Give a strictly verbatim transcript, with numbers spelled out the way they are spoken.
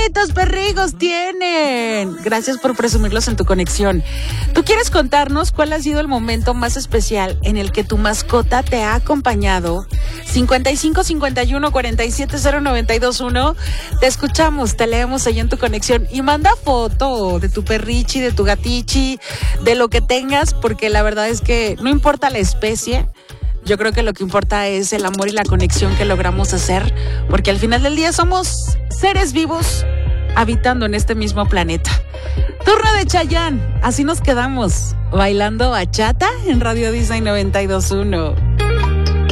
bonitos perrijos tienen! Gracias por presumirlos en tu conexión. ¿Tú quieres contarnos cuál ha sido el momento más especial en el que tu mascota te ha acompañado? cincuenta y cinco, cincuenta y uno, cuarenta y siete, cero noventa y dos uno. Te escuchamos, te leemos ahí en tu conexión. Y manda foto de tu perrichi, de tu gatichi, de lo que tengas, porque la verdad es que no importa la especie. Yo creo que lo que importa es el amor y la conexión que logramos hacer, porque al final del día somos seres vivos habitando en este mismo planeta. Turno de Chayanne, así nos quedamos, bailando bachata en Radio Disney noventa y dos punto uno.